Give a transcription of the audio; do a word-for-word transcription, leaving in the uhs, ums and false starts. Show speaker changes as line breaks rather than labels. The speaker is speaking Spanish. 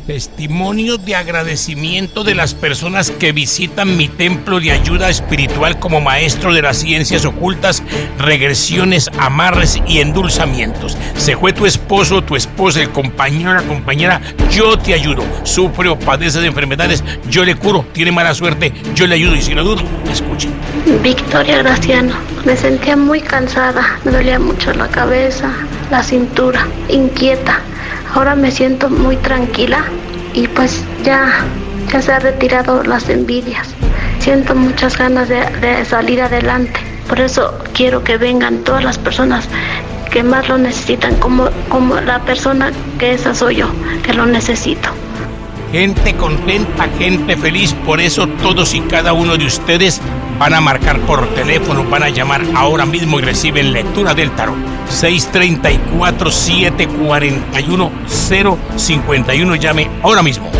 Testimonios de agradecimiento de las personas que visitan mi templo de ayuda espiritual como maestro de las ciencias ocultas, regresiones, amarres y endulzamientos. Se fue tu esposo, tu esposa, el compañero, la compañera, yo te ayudo. Sufre o padece de enfermedades, yo le curo. Tiene mala suerte, yo le ayudo. Y si lo dudo, escuchen.
Victoria Graciano. Me sentía muy cansada, me dolía mucho la cabeza, la cintura, inquieta. Ahora me siento muy tranquila y pues ya, ya se han retirado las envidias. Siento muchas ganas de, de salir adelante. Por eso quiero que vengan todas las personas que más lo necesitan, como, como la persona que esa soy yo, que lo necesito.
Gente contenta, gente feliz, por eso todos y cada uno de ustedes van a marcar por teléfono, van a llamar ahora mismo y reciben lectura del tarot. seis tres cuatro, siete cuatro uno, cero cinco uno, llame ahora mismo.